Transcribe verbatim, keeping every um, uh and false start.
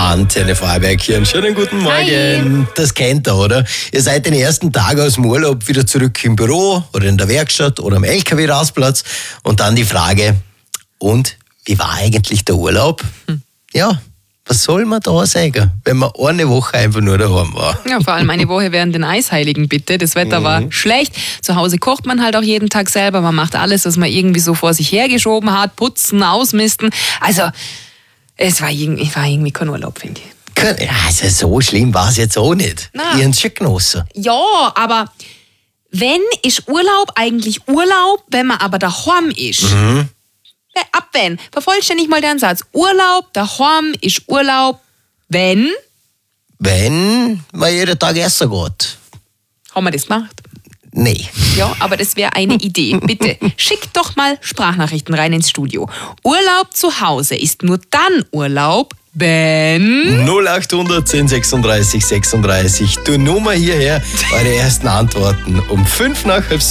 Antenne Vorarlberg hier. Einen schönen guten Morgen. Hi. Das kennt ihr, oder? Ihr seid den ersten Tag aus dem Urlaub wieder zurück im Büro oder in der Werkstatt oder am L K W-Rastplatz und dann die Frage, und wie war eigentlich der Urlaub? Hm. Ja, was soll man da sagen, wenn man eine Woche einfach nur daheim war? Ja, vor allem eine Woche während den Eisheiligen, bitte. Das Wetter mhm. war schlecht. Zu Hause kocht man halt auch jeden Tag selber. Man macht alles, was man irgendwie so vor sich hergeschoben hat. Putzen, ausmisten. Also, es war irgendwie, war irgendwie kein Urlaub, finde ich. Also, so schlimm war es jetzt auch nicht. Na. Ihr habt es schon genossen. Ja, aber wenn ist Urlaub eigentlich Urlaub, wenn man aber daheim ist? Mhm. Ab wenn? Vervollständig mal den Satz. Urlaub daheim ist Urlaub, wenn? Wenn man jeden Tag essen geht. Haben wir das gemacht? Nee. Ja, aber das wäre eine Idee. Bitte, schickt doch mal Sprachnachrichten rein ins Studio. Urlaub zu Hause ist nur dann Urlaub, wenn... null acht hundert zehn sechsunddreißig sechsunddreißig. Du Nummer hierher, eure ersten Antworten um fünf nach halb